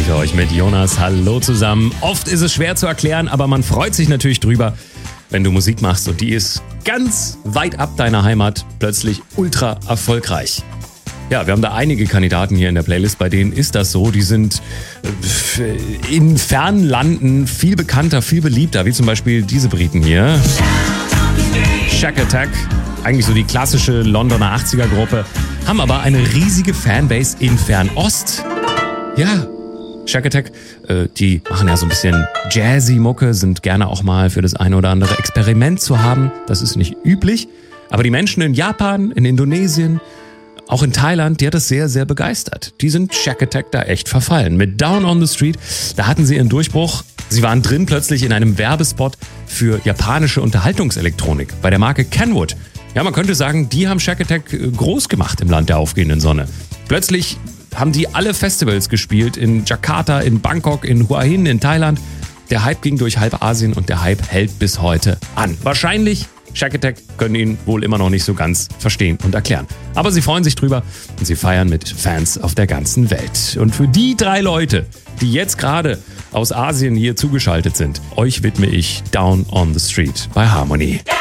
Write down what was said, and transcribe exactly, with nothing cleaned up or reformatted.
für euch mit Jonas. Hallo zusammen. Oft ist es schwer zu erklären, aber man freut sich natürlich drüber, wenn du Musik machst und die ist ganz weit ab deiner Heimat plötzlich ultra erfolgreich. Ja, wir haben da einige Kandidaten hier in der Playlist, bei denen ist das so. Die sind in fernen Landen viel bekannter, viel beliebter, wie zum Beispiel diese Briten hier. Shack Attack, eigentlich so die klassische Londoner achtziger-Gruppe, haben aber eine riesige Fanbase in Fernost. Ja, Shack Attack, äh, die machen ja so ein bisschen Jazzy-Mucke, sind gerne auch mal für das eine oder andere Experiment zu haben. Das ist nicht üblich. Aber die Menschen in Japan, in Indonesien, auch in Thailand, die hat das sehr, sehr begeistert. Die sind Shack Attack da echt verfallen. Mit Down on the Street, da hatten sie ihren Durchbruch. Sie waren drin plötzlich in einem Werbespot für japanische Unterhaltungselektronik bei der Marke Kenwood. Ja, man könnte sagen, die haben Shack Attack groß gemacht im Land der aufgehenden Sonne. Plötzlich haben die alle Festivals gespielt, in Jakarta, in Bangkok, in Hua Hin, in Thailand. Der Hype ging durch halb Asien und der Hype hält bis heute an. Wahrscheinlich, Shack Attack können ihn wohl immer noch nicht so ganz verstehen und erklären. Aber sie freuen sich drüber und sie feiern mit Fans auf der ganzen Welt. Und für die drei Leute, die jetzt gerade aus Asien hier zugeschaltet sind, euch widme ich Down on the Street bei Harmony.